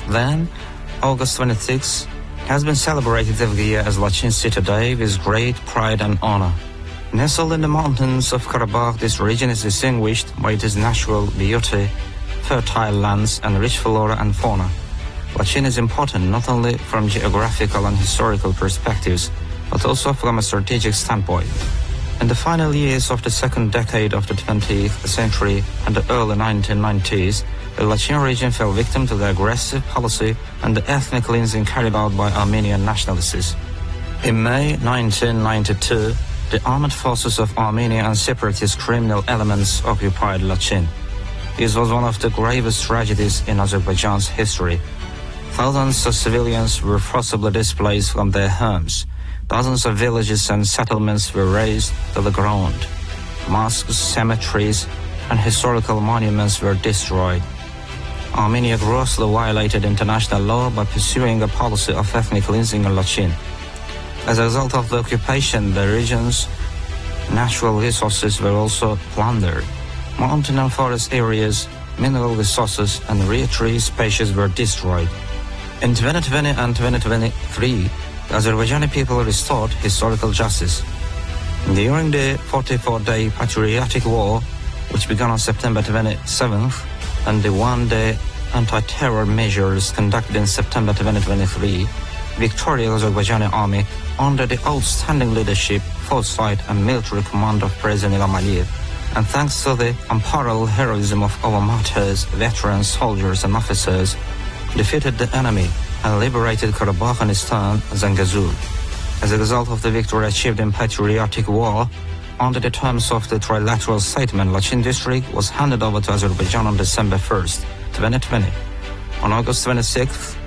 Then, August 26 has been celebrated every year as Lachin City Day with great pride and honor. Nestled in the mountains of Karabakh, this region is distinguished by its natural beauty, fertile lands and rich flora and fauna. Lachin is important not only from geographical and historical perspectives, but also from a strategic standpoint. In the final years of the second decade of the 20th century and the early 1990s, the Lachin region fell victim to the aggressive policy and the ethnic cleansing carried out by Armenian nationalists. In May 1992, the armed forces of Armenia and separatist criminal elements occupied Lachin. This was one of the gravest tragedies in Azerbaijan's history. Thousands of civilians were forcibly displaced from their homes. Dozens of villages and settlements were razed to the ground. Mosques, cemeteries, and historical monuments were destroyed. Armenia grossly violated international law by pursuing a policy of ethnic cleansing in Lachin. As a result of the occupation, the region's natural resources were also plundered. Mountain and forest areas, mineral resources, and rare tree species were destroyed. In 2020 and 2023, the Azerbaijani people restored historical justice. During the 44-day patriotic war, which began on September 27th, and the one-day anti-terror measures conducted in September 2023, victorious Azerbaijani army, under the outstanding leadership, foresight, and military command of President Ilham Aliyev, and thanks to the unparalleled heroism of our martyrs, veterans, soldiers, and officers, defeated the enemy and liberated Karabakh and Istan, Zangezur. As a result of the victory achieved in patriotic war, under the terms of the trilateral statement, Lachin district was handed over to Azerbaijan on December 1st, 2020. On August 26th,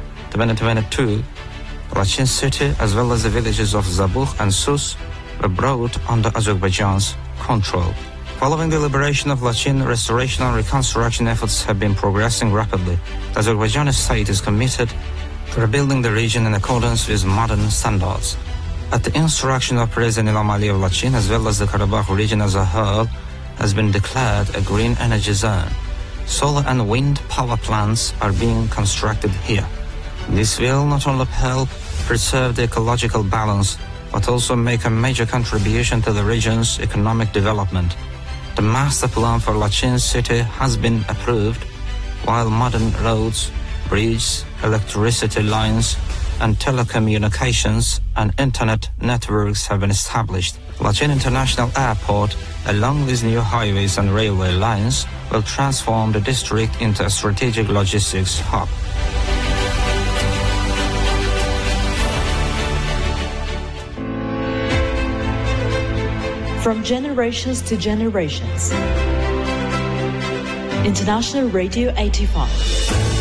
2022, Lachin city, as well as the villages of Zabukh and Sus, were brought under Azerbaijan's control. Following the liberation of Lachin, restoration and reconstruction efforts have been progressing rapidly. The Azerbaijani state is committed to rebuilding the region in accordance with modern standards. At the instruction of President Ilham Aliyev, Lachin, as well as the Karabakh region as a whole, has been declared a green energy zone. Solar and wind power plants are being constructed here. This will not only help preserve the ecological balance, but also make a major contribution to the region's economic development. The master plan for Lachin city has been approved, while modern roads, bridges, electricity lines, and telecommunications and internet networks have been established. Lachin International Airport, along with new highways and railway lines, will transform the district into a strategic logistics hub. From generations to generations. International Radio 85.